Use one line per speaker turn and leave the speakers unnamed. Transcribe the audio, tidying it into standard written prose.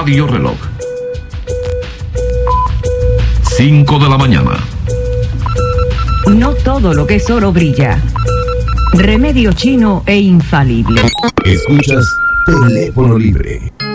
Radio Reloj. 5 de la mañana.
No todo lo que es oro brilla. Remedio chino e infalible.
Escuchas Teléfono Libre.